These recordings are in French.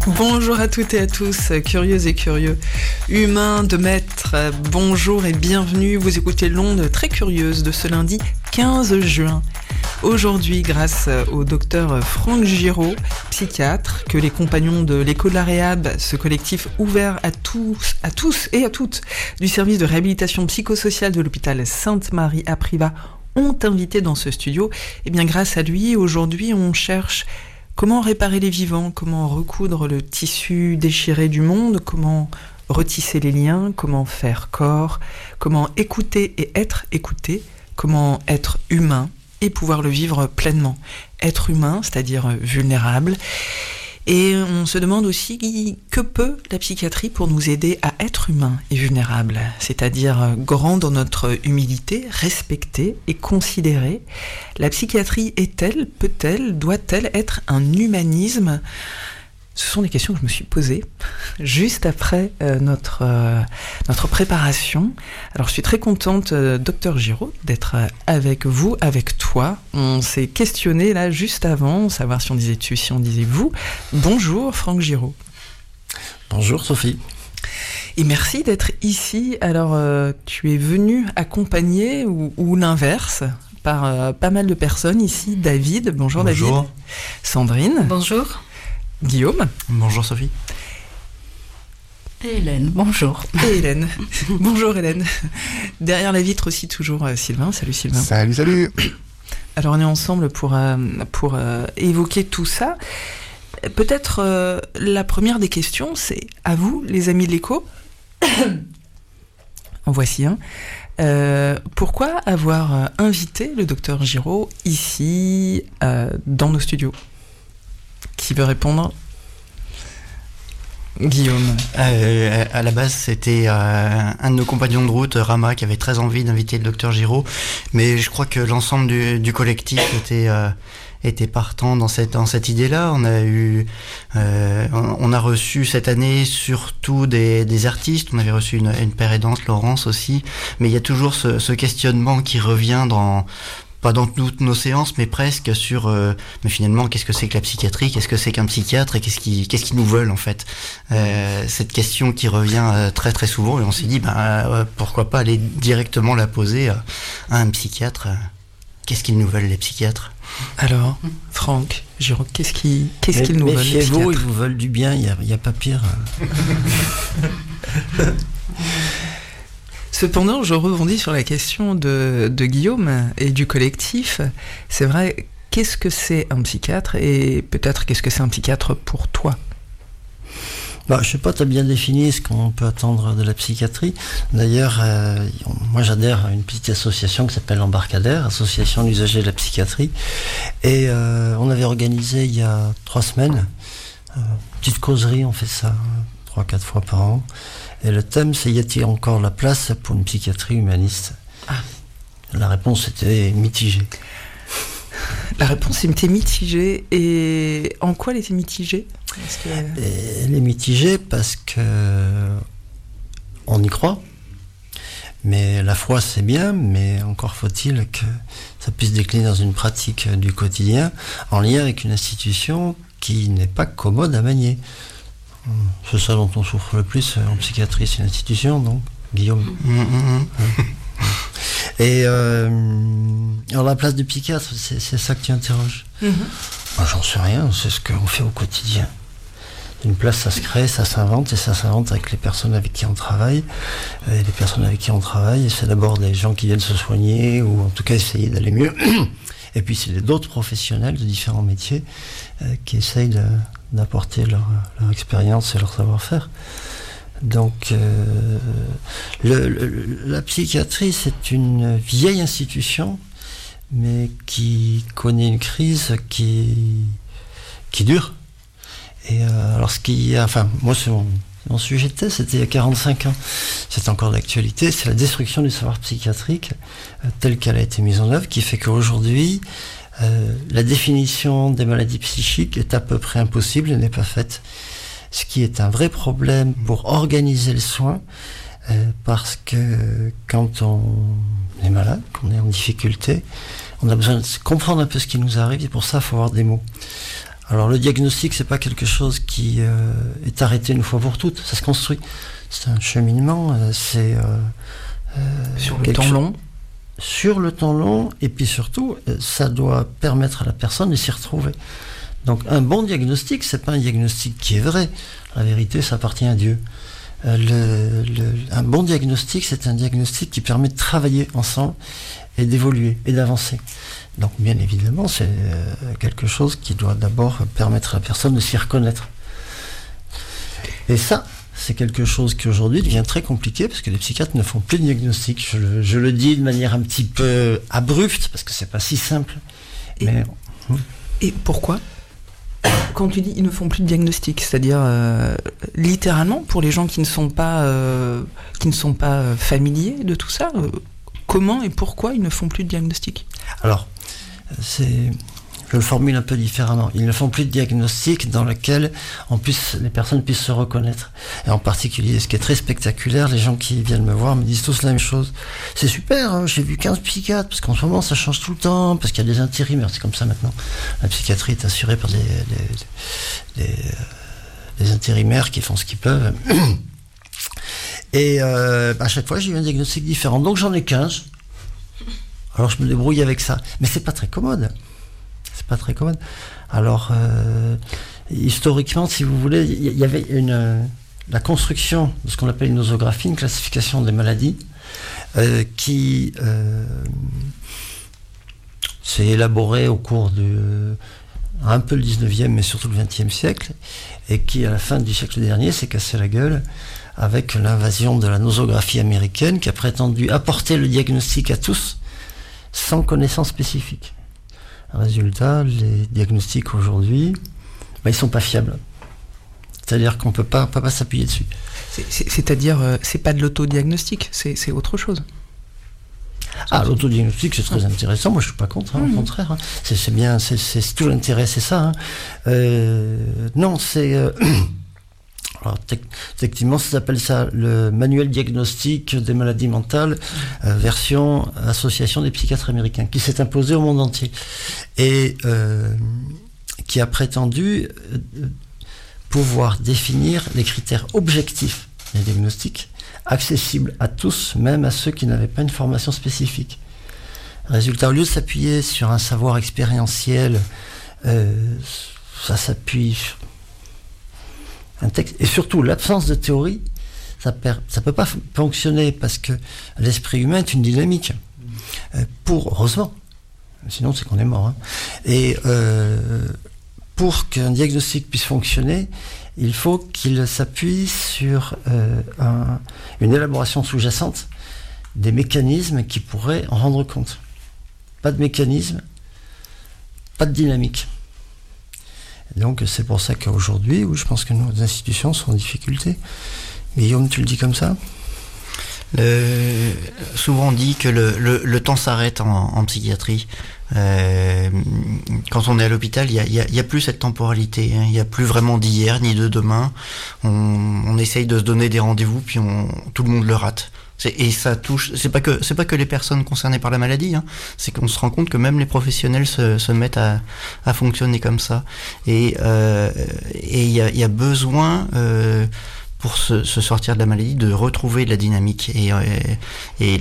Bonjour à toutes et à tous, curieuses et curieux, humains de maître, bonjour et bienvenue. Vous écoutez l'onde très curieuse de ce lundi 15 juin. Aujourd'hui, grâce au docteur Franck Giraud, psychiatre, que les compagnons de l'écho de la Réhab, ce collectif ouvert à tous et à toutes du service de réhabilitation psychosociale de l'hôpital Sainte-Marie à Privas, ont invité dans ce studio, et bien grâce à lui, aujourd'hui, on cherche comment réparer les vivants, comment recoudre le tissu déchiré du monde, comment retisser les liens, comment faire corps, comment écouter et être écouté, comment être humain et pouvoir le vivre pleinement. Être humain, c'est-à-dire vulnérable. Et on se demande aussi que peut la psychiatrie pour nous aider à être humain et vulnérable, c'est-à-dire grand dans notre humilité, respecté et considéré. La psychiatrie est-elle, peut-elle, doit-elle être un humanisme ? Ce sont des questions que je me suis posées juste après notre préparation. Alors je suis très contente, docteur Giraud, d'être avec vous, avec toi. On s'est questionné là juste avant, savoir si on disait tu, si on disait vous. Bonjour Franck Giraud. Bonjour Sophie. Et merci d'être ici. Alors tu es venu accompagner ou l'inverse par pas mal de personnes ici. David, bonjour. David. Sandrine. Bonjour. Guillaume. Bonjour Sophie. Et Hélène, bonjour. Et Hélène. Bonjour Hélène. Derrière la vitre aussi toujours Sylvain. Salut Sylvain. Salut. Alors on est ensemble pour évoquer tout ça. Peut-être la première des questions, c'est à vous les amis de l'écho. En voici un. Pourquoi avoir invité le docteur Giraud ici dans nos studios ? Qui veut répondre ? Guillaume. À la base, c'était un de nos compagnons de route, Rama, qui avait très envie d'inviter le docteur Giraud, mais je crois que l'ensemble du collectif était partant dans cette idée-là. On a reçu cette année surtout des artistes. On avait reçu une père aidante, Laurence aussi, mais il y a toujours ce questionnement qui revient pas dans toutes nos séances, mais presque sur mais finalement, qu'est-ce que c'est que la psychiatrie, qu'est-ce que c'est qu'un psychiatre et qu'est-ce qu'ils nous veulent en fait. Cette question qui revient très très souvent, et on s'est dit pourquoi pas aller directement la poser à un psychiatre. Qu'est-ce qu'ils nous veulent les psychiatres ? Alors, Franck Giraud, qu'est-ce qu'ils nous veulent les psychiatres ? Méfiez-vous, ils vous veulent du bien, il y a pas pire. Cependant, je rebondis sur la question de Guillaume et du collectif. C'est vrai, qu'est-ce que c'est un psychiatre et peut-être qu'est-ce que c'est un psychiatre pour toi ? Je sais pas, tu as bien défini ce qu'on peut attendre de la psychiatrie. D'ailleurs, moi j'adhère à une petite association qui s'appelle l'Embarcadère, association d'usagers de la psychiatrie. Et on avait organisé il y a 3 semaines, petite causerie, on fait ça 3-4 fois par an. Et le thème, c'est y a-t-il encore la place pour une psychiatrie humaniste ? La réponse était mitigée. La réponse était mitigée. Et en quoi elle était mitigée ? Elle est mitigée parce que on y croit. Mais la foi, c'est bien, mais encore faut-il que ça puisse décliner dans une pratique du quotidien en lien avec une institution qui n'est pas commode à manier. C'est ça dont on souffre le plus en psychiatrie, c'est l'institution, donc, Guillaume. Et alors la place du psychiatre, c'est ça que tu interroges. Moi, j'en sais rien, c'est ce qu'on fait au quotidien. Une place, ça se crée, ça s'invente, et ça s'invente avec les personnes avec qui on travaille. Et les personnes avec qui on travaille, c'est d'abord des gens qui viennent se soigner, ou en tout cas essayer d'aller mieux. Et puis c'est d'autres professionnels de différents métiers qui essayent d'apporter leur expérience et leur savoir-faire. Donc la psychiatrie, c'est une vieille institution, mais qui connaît une crise qui dure. Et alors moi c'est mon sujet de thèse, c'était il y a 45 ans. C'est encore d'actualité, c'est la destruction du savoir psychiatrique telle qu'elle a été mise en œuvre, qui fait qu'aujourd'hui, la définition des maladies psychiques est à peu près impossible et n'est pas faite. Ce qui est un vrai problème pour organiser le soin, parce que quand on est malade, qu'on est en difficulté, on a besoin de comprendre un peu ce qui nous arrive, et pour ça, il faut avoir des mots. Alors le diagnostic, c'est pas quelque chose qui est arrêté une fois pour toutes, ça se construit. C'est un cheminement, sur le temps long. Sur le temps long, et puis surtout, ça doit permettre à la personne de s'y retrouver. Donc un bon diagnostic, c'est pas un diagnostic qui est vrai. La vérité, ça appartient à Dieu. Un bon diagnostic, c'est un diagnostic qui permet de travailler ensemble et d'évoluer et d'avancer. Donc bien évidemment, c'est quelque chose qui doit d'abord permettre à la personne de s'y reconnaître. Et ça, c'est quelque chose qui aujourd'hui devient très compliqué parce que les psychiatres ne font plus de diagnostic. Je le dis de manière un petit peu abrupte parce que c'est pas si simple. Et pourquoi ? Quand tu dis ils ne font plus de diagnostic, c'est-à-dire littéralement pour les gens qui ne sont pas familiers de tout ça, comment et pourquoi ils ne font plus de diagnostic ? Alors, je le formule un peu différemment. Ils ne font plus de diagnostic dans lequel les personnes puissent se reconnaître. Et en particulier, ce qui est très spectaculaire, les gens qui viennent me voir me disent tous la même chose. C'est super, hein, j'ai vu 15 psychiatres, parce qu'en ce moment ça change tout le temps, parce qu'il y a des intérimaires, c'est comme ça maintenant. La psychiatrie est assurée par des intérimaires qui font ce qu'ils peuvent. Et à chaque fois, j'ai eu un diagnostic différent. Donc j'en ai 15. Alors je me débrouille avec ça. Mais c'est pas très commode. C'est pas très commode. Alors, historiquement, si vous voulez, il y avait la construction de ce qu'on appelle une nosographie, une classification des maladies, qui s'est élaborée au cours un peu le 19e, mais surtout le 20e siècle, et qui, à la fin du siècle dernier, s'est cassé la gueule avec l'invasion de la nosographie américaine, qui a prétendu apporter le diagnostic à tous, sans connaissance spécifique. Résultat, les diagnostics aujourd'hui, ils sont pas fiables. C'est-à-dire qu'on peut pas s'appuyer dessus. C'est-à-dire, c'est pas de l'autodiagnostic, c'est autre chose. L'autodiagnostic, c'est très intéressant. Moi, je suis pas contre, au contraire. Hein. C'est bien, c'est tout l'intérêt, c'est ça. Hein. Non, c'est... Alors, techniquement, ça s'appelle ça le manuel diagnostique des maladies mentales, version Association des psychiatres américains, qui s'est imposé au monde entier et qui a prétendu pouvoir définir les critères objectifs des diagnostics, accessibles à tous, même à ceux qui n'avaient pas une formation spécifique. Résultat, au lieu de s'appuyer sur un savoir expérientiel, ça s'appuie sur un texte, et surtout l'absence de théorie, ça peut pas fonctionner parce que l'esprit humain est une dynamique. Heureusement, sinon c'est qu'on est mort. Hein. Et pour qu'un diagnostic puisse fonctionner, il faut qu'il s'appuie sur une élaboration sous-jacente des mécanismes qui pourraient en rendre compte. Pas de mécanisme, pas de dynamique. Donc c'est pour ça qu'aujourd'hui, je pense que nos institutions sont en difficulté. Guillaume, tu le dis comme ça ? Souvent on dit que le temps s'arrête en psychiatrie. Quand on est à l'hôpital, il y a plus cette temporalité. Hein. Il n'y a plus vraiment d'hier ni de demain. On essaye de se donner des rendez-vous, puis tout le monde le rate. Et ça touche. C'est pas que les personnes concernées par la maladie. Hein. C'est qu'on se rend compte que même les professionnels se mettent à fonctionner comme ça. Et il y a besoin pour se sortir de la maladie de retrouver de la dynamique et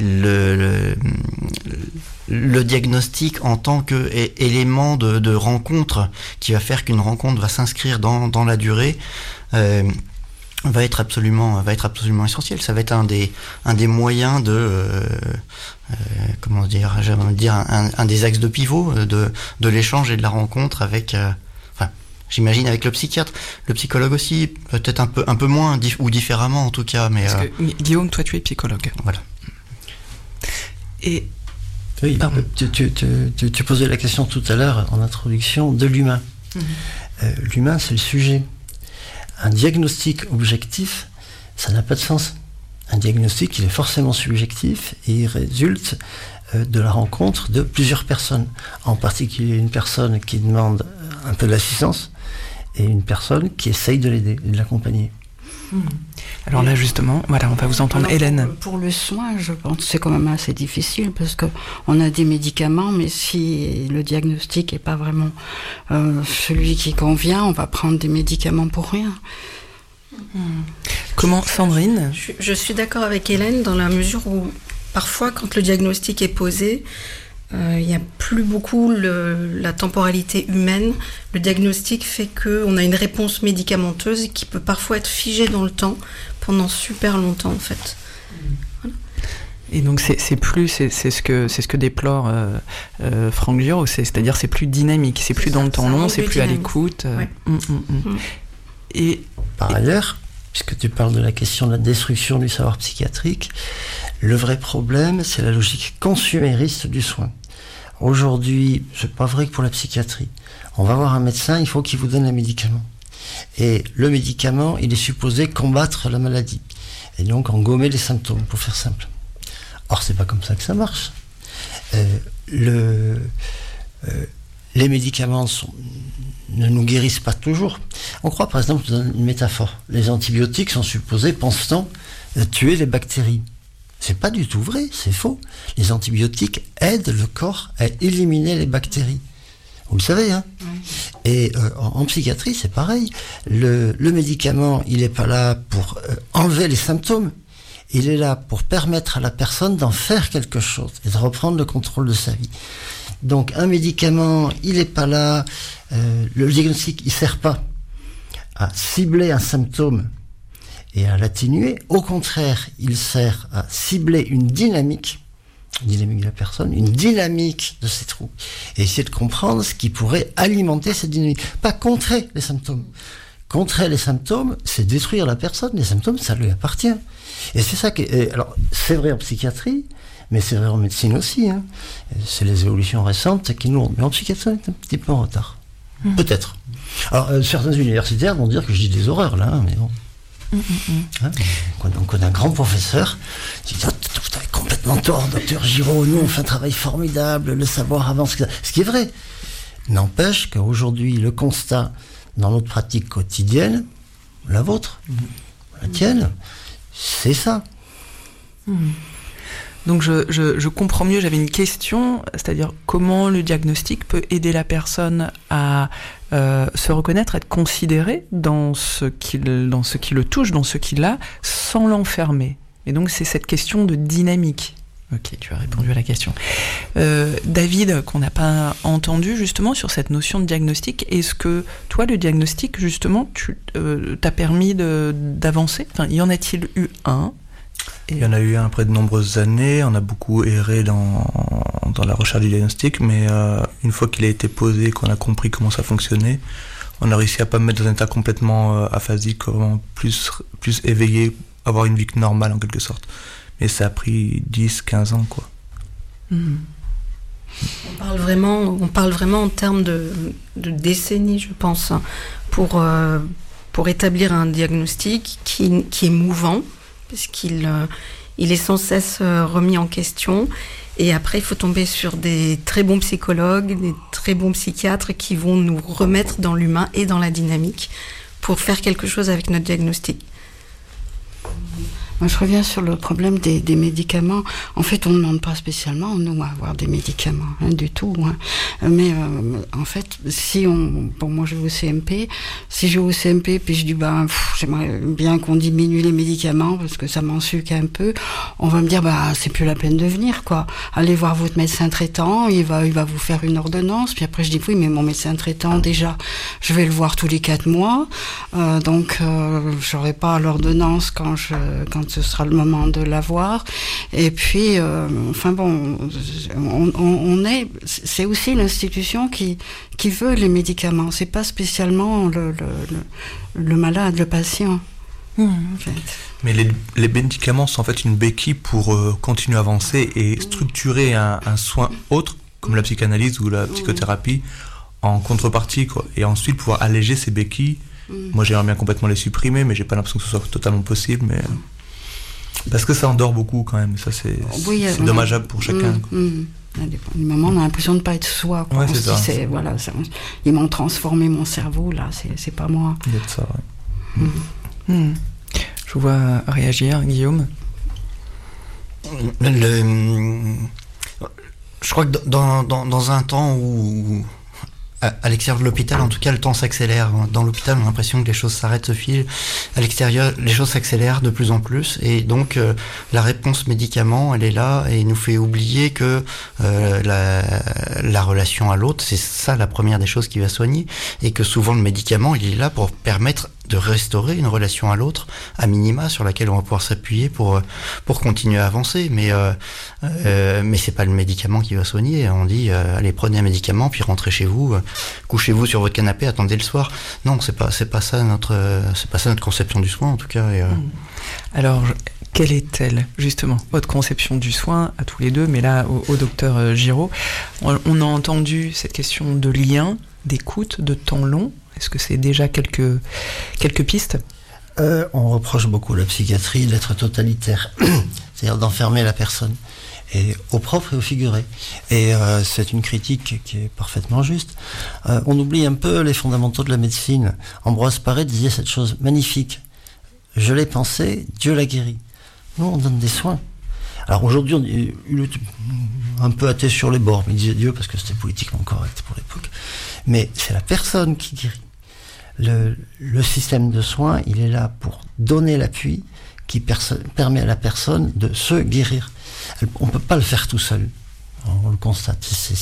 le diagnostic en tant que élément de rencontre qui va faire qu'une rencontre va s'inscrire dans la durée. Va être absolument essentiel. Ça va être un des moyens un des axes de pivot de l'échange et de la rencontre avec j'imagine avec le psychiatre, le psychologue aussi, peut-être un peu moins ou différemment en tout cas, mais parce que Guillaume, toi tu es psychologue. Voilà. Et oui, tu posais la question tout à l'heure en introduction de l'humain. L'humain, c'est le sujet. Un diagnostic objectif, ça n'a pas de sens. Un diagnostic, il est forcément subjectif et il résulte de la rencontre de plusieurs personnes. En particulier une personne qui demande un peu d'assistance et une personne qui essaye de l'aider et de l'accompagner. Alors là, justement, voilà, on va vous entendre. Hélène. Pour le soin, je pense que c'est quand même assez difficile parce qu'on a des médicaments, mais si le diagnostic n'est pas vraiment celui qui convient, on va prendre des médicaments pour rien. Comment, Sandrine ? Je suis d'accord avec Hélène dans la mesure où parfois, quand le diagnostic est posé, il n'y a plus beaucoup la temporalité humaine. Le diagnostic fait qu'on a une réponse médicamenteuse qui peut parfois être figée dans le temps pendant super longtemps en fait. Voilà. Et donc c'est ce que déplore Franck Giraud, c'est-à-dire c'est plus dynamique, c'est plus dans le temps long, c'est plus à l'écoute. Ouais. Et par ailleurs, puisque tu parles de la question de la destruction du savoir psychiatrique, le vrai problème, c'est la logique consumériste du soin. Aujourd'hui, c'est pas vrai que pour la psychiatrie. On va voir un médecin, il faut qu'il vous donne un médicament. Et le médicament, il est supposé combattre la maladie. Et donc, en gommer les symptômes, pour faire simple. Or, c'est pas comme ça que ça marche. Les médicaments ne nous guérissent pas toujours. On croit, par exemple, dans une métaphore. Les antibiotiques sont supposés, pense-t-on, tuer les bactéries. C'est pas du tout vrai, c'est faux. Les antibiotiques aident le corps à éliminer les bactéries. Vous le savez, hein ? Oui. Et en psychiatrie, c'est pareil. Le médicament, il n'est pas là pour enlever les symptômes. Il est là pour permettre à la personne d'en faire quelque chose et de reprendre le contrôle de sa vie. Donc, un médicament, il n'est pas là. Le diagnostic, il ne sert pas à cibler un symptôme et à l'atténuer. Au contraire, il sert à cibler une dynamique de la personne, une dynamique de ses troubles, et essayer de comprendre ce qui pourrait alimenter cette dynamique. Pas contrer les symptômes. Contrer les symptômes, c'est détruire la personne. Les symptômes, ça lui appartient. Et c'est ça alors, c'est vrai en psychiatrie, mais c'est vrai en médecine aussi. Hein. C'est les évolutions récentes qui nous... Mais en psychiatrie, on est un petit peu en retard. Peut-être. Alors, certains universitaires vont dire que je dis des horreurs, là, hein, mais bon. Hein, donc on a un grand professeur qui dit vous avez complètement tort, docteur Giraud, nous on fait un travail formidable, le savoir avance, ce qui est vrai. N'empêche qu'aujourd'hui le constat dans notre pratique quotidienne, la vôtre, la tienne, c'est ça. Donc je comprends mieux, j'avais une question, c'est-à-dire comment le diagnostic peut aider la personne à se reconnaître, être considéré dans ce qui le touche, dans ce qu'il a, sans l'enfermer. Et donc c'est cette question de dynamique. Ok, tu as répondu à la question. David, qu'on n'a pas entendu justement sur cette notion de diagnostic, est-ce que toi, le diagnostic, justement, t'as permis d'avancer ? Enfin, y en a-t-il eu un ? Il y en a eu un après de nombreuses années, on a beaucoup erré dans la recherche du diagnostic, mais une fois qu'il a été posé, qu'on a compris comment ça fonctionnait, on a réussi à pas me mettre dans un état complètement aphasique, plus éveillé, avoir une vie normale en quelque sorte. Mais ça a pris 10-15 ans, quoi. On parle vraiment en termes de décennies, je pense, pour établir un diagnostic qui est mouvant, puisqu'il est sans cesse remis en question. Et après, il faut tomber sur des très bons psychologues, des très bons psychiatres qui vont nous remettre dans l'humain et dans la dynamique pour faire quelque chose avec notre diagnostic. Moi, je reviens sur le problème des médicaments. En fait, on ne demande pas spécialement, nous, à avoir des médicaments, hein, du tout. Hein. Mais en fait, moi, je vais au CMP. Si je vais au CMP, puis je dis, j'aimerais bien qu'on diminue les médicaments, parce que ça m'ensuque un peu, on va me dire, c'est plus la peine de venir, quoi. Allez voir votre médecin traitant, il va vous faire une ordonnance. Puis après, je dis, oui, mais mon médecin traitant, déjà, je vais le voir tous les 4 mois. Donc, j'aurai pas l'ordonnance quand ce sera le moment de l'avoir. Et puis, c'est aussi l'institution qui veut les médicaments. C'est pas spécialement le malade, le patient. En fait. Mais les médicaments sont en fait une béquille pour continuer à avancer et structurer un soin autre, comme la psychanalyse ou la psychothérapie, en contrepartie, quoi. Et ensuite pouvoir alléger ces béquilles. Moi, j'aimerais bien complètement les supprimer, mais j'ai pas l'impression que ce soit totalement possible. Mais parce que ça endort beaucoup quand même. Ça, c'est dommageable pour chacun. Du moment, on a l'impression de ne pas être soi. Quoi. Ouais, c'est ça. Ils m'ont transformé mon cerveau, là, c'est pas moi. Il y a de ça, ouais. Je vous vois réagir, Guillaume. Je crois que dans un temps où, à l'extérieur de l'hôpital, en tout cas, le temps s'accélère. Dans l'hôpital, on a l'impression que les choses s'arrêtent, se filent. À l'extérieur, les choses s'accélèrent de plus en plus. Et donc, la réponse médicament, elle est là et nous fait oublier que la relation à l'autre, c'est ça la première des choses qui va soigner. Et que souvent, le médicament, il est là pour permettre de restaurer une relation à l'autre, à minima, sur laquelle on va pouvoir s'appuyer pour continuer à avancer. Mais c'est pas le médicament qui va soigner. On dit, allez, prenez un médicament, puis rentrez chez vous, couchez-vous sur votre canapé, attendez le soir. Non, c'est pas ça notre conception du soin, en tout cas. Alors, quelle est-elle, justement, votre conception du soin, à tous les deux, mais là, au docteur Giraud, on a entendu cette question de lien, d'écoute, de temps long. Est-ce que c'est déjà quelques pistes ? On reproche beaucoup à la psychiatrie d'être totalitaire, c'est-à-dire d'enfermer la personne, et au propre et au figuré. Et c'est une critique qui est parfaitement juste. On oublie un peu les fondamentaux de la médecine. Ambroise Paré disait cette chose magnifique. Je l'ai pensé, Dieu l'a guéri. Nous, on donne des soins. Alors aujourd'hui, il est un peu athée sur les bords, mais il disait Dieu parce que c'était politiquement correct pour l'époque. Mais c'est la personne qui guérit. Le système de soins, il est là pour donner l'appui qui permet à la personne de se guérir. On ne peut pas le faire tout seul. On le constate.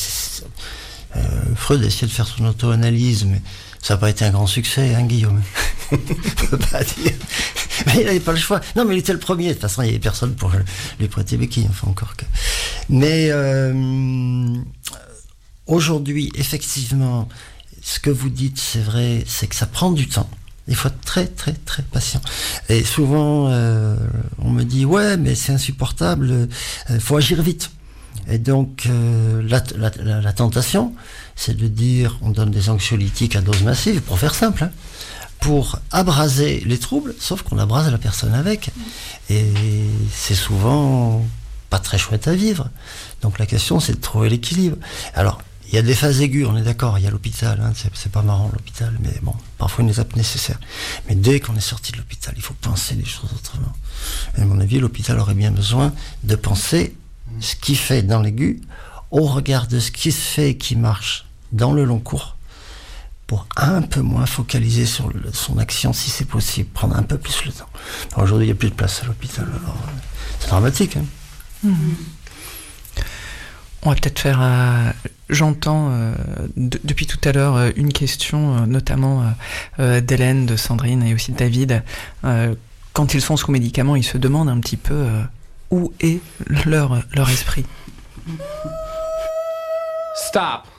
Freud a essayé de faire son auto-analyse, mais ça n'a pas été un grand succès, hein, Guillaume. On ne peut pas dire. Mais il n'avait pas le choix. Non, mais il était le premier. De toute façon, il n'y avait personne pour lui prêter béquille. Enfin, encore que. Mais aujourd'hui, effectivement, ce que vous dites, c'est vrai, c'est que ça prend du temps. Il faut être très, très, très patient. Et souvent, on me dit, ouais, mais c'est insupportable, faut agir vite. Et donc, la tentation, c'est de dire, on donne des anxiolytiques à dose massive, pour faire simple, hein, pour abraser les troubles, sauf qu'on abrase la personne avec. Et c'est souvent pas très chouette à vivre. Donc la question, c'est de trouver l'équilibre. Alors, il y a des phases aiguës, on est d'accord, il y a l'hôpital, hein, c'est pas marrant l'hôpital, mais bon, parfois une étape nécessaire. Mais dès qu'on est sorti de l'hôpital, il faut penser les choses autrement. Et à mon avis, l'hôpital aurait bien besoin de penser ce qui fait dans l'aigu au regard de ce qui se fait et qui marche dans le long cours, pour un peu moins focaliser sur son action si c'est possible, prendre un peu plus le temps. Alors, aujourd'hui, il n'y a plus de place à l'hôpital, alors c'est dramatique. Hein. On va peut-être faire... J'entends depuis tout à l'heure une question, notamment d'Hélène, de Sandrine et aussi de David. Quand ils sont sous médicaments, ils se demandent un petit peu où est leur esprit. Stop.